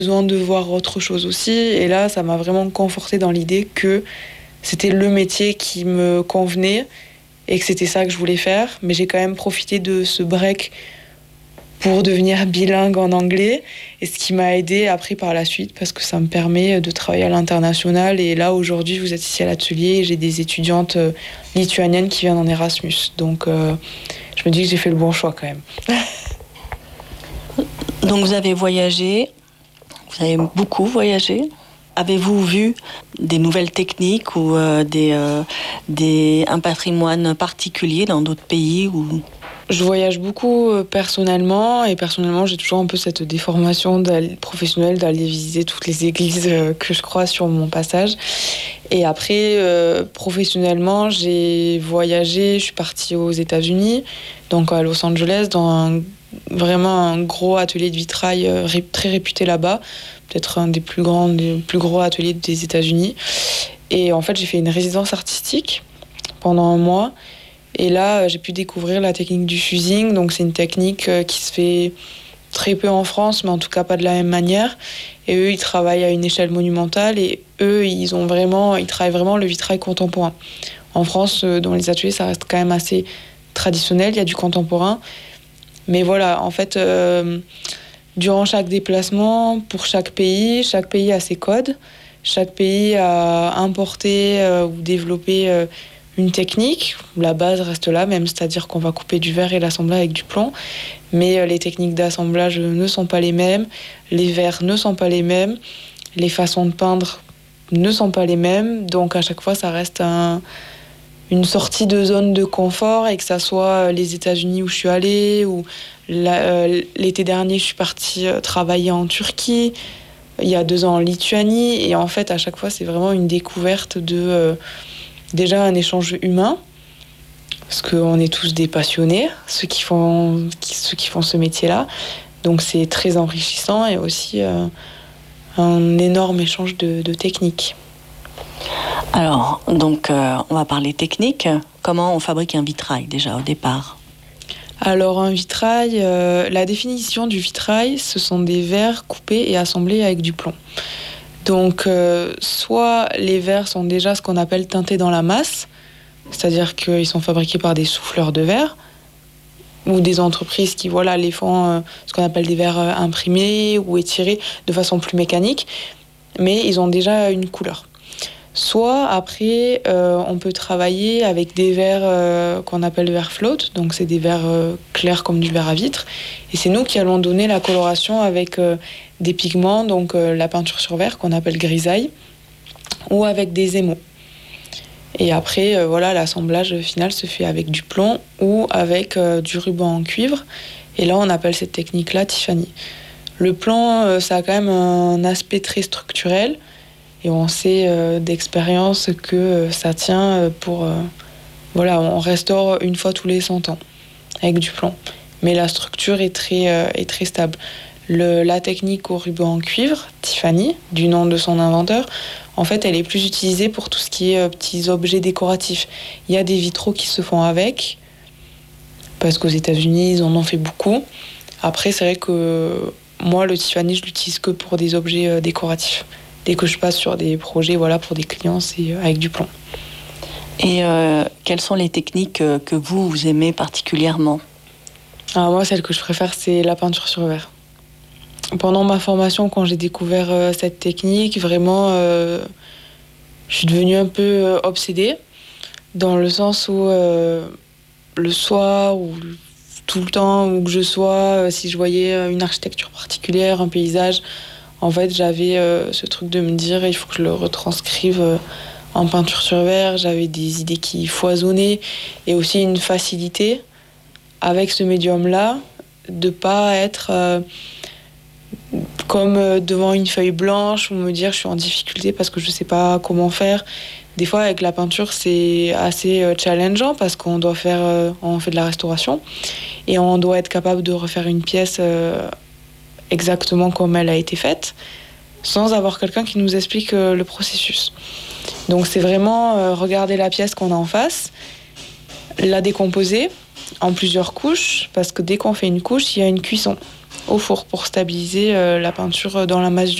besoin de voir autre chose aussi. Et là, ça m'a vraiment conforté dans l'idée que c'était le métier qui me convenait et que c'était ça que je voulais faire. Mais j'ai quand même profité de ce break pour devenir bilingue en anglais, et ce qui m'a aidé après par la suite, parce que ça me permet de travailler à l'international. Et là, aujourd'hui, vous êtes ici à l'atelier et j'ai des étudiantes lituaniennes qui viennent en Erasmus. Donc, je me dis que j'ai fait le bon choix quand même. Donc, vous avez voyagé, vous avez beaucoup voyagé. Avez-vous vu des nouvelles techniques ou un patrimoine particulier dans d'autres pays ou... Je voyage beaucoup personnellement, et personnellement j'ai toujours un peu cette déformation professionnelle d'aller visiter toutes les églises que je croise sur mon passage. Et après, professionnellement, j'ai voyagé, je suis partie aux États-Unis, donc à Los Angeles, dans vraiment un gros atelier de vitrail très réputé là-bas, peut-être un des plus gros ateliers des États-Unis. Et en fait, j'ai fait une résidence artistique pendant un mois. Et là, j'ai pu découvrir la technique du fusing. Donc, c'est une technique qui se fait très peu en France, mais en tout cas pas de la même manière. Et eux, ils travaillent à une échelle monumentale. Et eux, ils travaillent vraiment le vitrail contemporain. En France, dans les ateliers, ça reste quand même assez traditionnel. Il y a du contemporain. Mais voilà, en fait, durant chaque déplacement, pour chaque pays a ses codes. Chaque pays a importé ou développé une technique. La base reste là même, c'est-à-dire qu'on va couper du verre et l'assembler avec du plomb. Mais les techniques d'assemblage ne sont pas les mêmes, les verres ne sont pas les mêmes, les façons de peindre ne sont pas les mêmes. Donc à chaque fois, ça reste une sortie de zone de confort, et que ça soit les États-Unis où je suis allée, ou l'été dernier, je suis partie travailler en Turquie, il y a 2 ans en Lituanie. Et en fait, à chaque fois, c'est vraiment une découverte de... déjà un échange humain, parce qu'on est tous des passionnés, ceux qui font ce métier-là. Donc c'est très enrichissant, et aussi un énorme échange de techniques. Alors, donc, on va parler technique. Comment on fabrique un vitrail, déjà, au départ ? Alors, un vitrail, la définition du vitrail, ce sont des verres coupés et assemblés avec du plomb. Donc, soit les verres sont déjà ce qu'on appelle teintés dans la masse, c'est-à-dire qu'ils sont fabriqués par des souffleurs de verre, ou des entreprises qui les font ce qu'on appelle des verres imprimés ou étirés de façon plus mécanique, mais ils ont déjà une couleur. Soit après, on peut travailler avec des verres qu'on appelle verres float, donc c'est des verres clairs comme du verre à vitre, et c'est nous qui allons donner la coloration avec des pigments, donc la peinture sur verre qu'on appelle grisaille, ou avec des émaux. Et après, l'assemblage final se fait avec du plomb ou avec du ruban en cuivre, et là on appelle cette technique-là Tiffany. Le plomb, ça a quand même un aspect très structurel, et on sait d'expérience que ça tient on restaure une fois tous les 100 ans avec du plomb. Mais la structure est très stable. La technique au ruban en cuivre, Tiffany, du nom de son inventeur, en fait, elle est plus utilisée pour tout ce qui est petits objets décoratifs. Il y a des vitraux qui se font avec, parce qu'aux États-Unis, ils en ont fait beaucoup. Après, c'est vrai que moi, le Tiffany, je l'utilise que pour des objets décoratifs. Dès que je passe sur des projets, pour des clients, c'est avec du plomb. Et quelles sont les techniques que vous aimez particulièrement ? Alors moi, celle que je préfère, c'est la peinture sur verre. Pendant ma formation, quand j'ai découvert cette technique, vraiment, je suis devenue un peu obsédée, dans le sens où le soir, ou tout le temps où que je sois, si je voyais une architecture particulière, un paysage, en fait, j'avais ce truc de me dire, il faut que je le retranscrive en peinture sur verre. J'avais des idées qui foisonnaient, et aussi une facilité avec ce médium-là, de pas être comme devant une feuille blanche, ou me dire je suis en difficulté parce que je sais pas comment faire. Des fois, avec la peinture, c'est assez challengeant, parce qu'on doit on fait de la restauration, et on doit être capable de refaire une pièce exactement comme elle a été faite, sans avoir quelqu'un qui nous explique le processus. Donc c'est vraiment regarder la pièce qu'on a en face, la décomposer en plusieurs couches, parce que dès qu'on fait une couche, il y a une cuisson. au four pour stabiliser la peinture dans la masse